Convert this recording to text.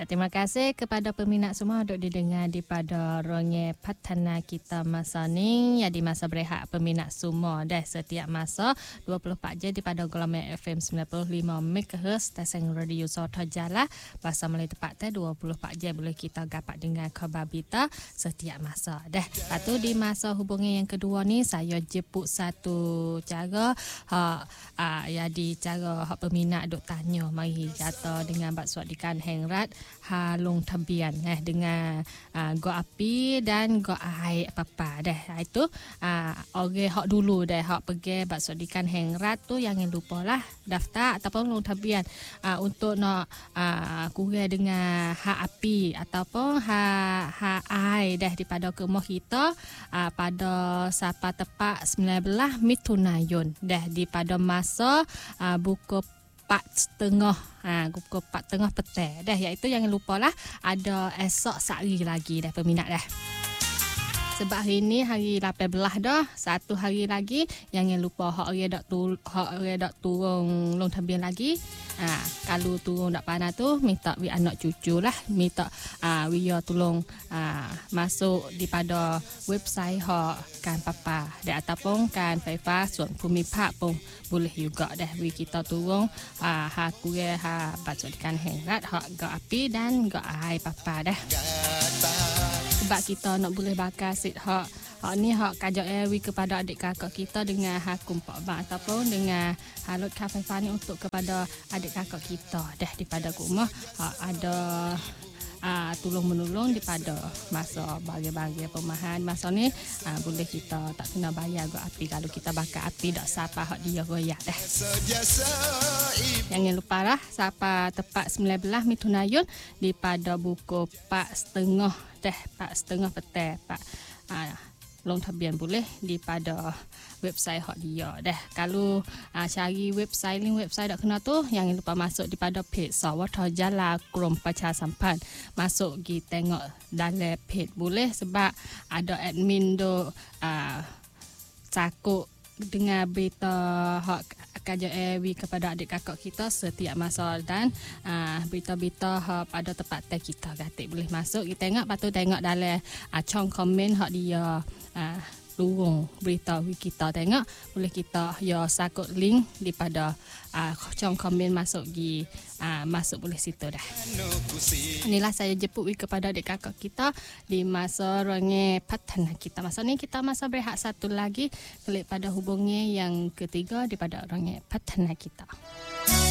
Ya, terima kasih kepada peminat semua untuk didengar daripada Rongye Patana kita masa ni. Ya, di masa berehat peminat semua dah setiap masa 24 jam daripada gelombang FM 95 MHz stesen radio Sota Jala. Bahasa Melayu tepat 24 jam boleh kita dapat dengar khabar berita setiap masa. Dah. Lepas tu di masa hubungan yang kedua ni saya jemput satu cara ya di cara peminat duk tanya mari kata dengan bak suat dikan hengrat halung tabian dengan go api dan go air apa-apa dah. Itu orang hak dulu dah hak pergi bak suat dikan hengrat tu jangan lupalah daftar ataupun long tabian untuk nak kurang dengan hak api ataupun hak air dah daripada rumah kita pada sapa tepat 19 Mitunayun dah daripada masa buku 4.30 pukul 4.30 petang dah, iaitu jangan lupalah ada esok sehari lagi dah peminat dah. Sebab hari ni hari 18 dah, satu hari lagi jangan lupa hak orang dak turun long tabian lagi. Kalau turun dak panas tu minta wi anak cucu lah, minta wi tolong masuk di pada website hak kan papa dak ataupun kan Faifa Suan Bumi Pak pun boleh juga dah wi kita turun hak kurang hak bacakan hengrat hak ga api dan ga air papa dah. Sebab kita nak boleh bakar sit hak ni hak kajak airwi kepada adik kakak kita dengan hak kumpak bang ataupun dengan halut kafe fani untuk kepada adik kakak kita dah daripada rumah ada tolong menolong daripada masa bagi-bagi pemahan masa ni boleh kita tak kena bayar go api kalau kita bakar api dak sapa hak dia royak dah. Jangan lupa lah sapa tepat 19 Mitunayun daripada buku 4.30 dah 4.30 petang pak long tabian boleh daripada website hak dia dah. Kalau cari link website dak kena tu jangan lupa masuk daripada page Sawata Jala Krom Pacha Sampan, masuk pergi tengok dalam page boleh sebab ada admin duk cakap dengan berita hak kaja airwi kepada adik kakak kita setiap masa dan berita-berita hak pada tempat kita gatik boleh masuk kita tengok patut tengok dalam cong komen hak dia turun berita kita tengok boleh kita sakut link daripada cong komen masuk di masuk boleh situ dah. Inilah saya jemput kepada adik kakak kita di masa Rongye Patana kita. Masa ni kita masa berehat satu lagi klik pada hubungnya yang ketiga daripada Rongye Patana kita.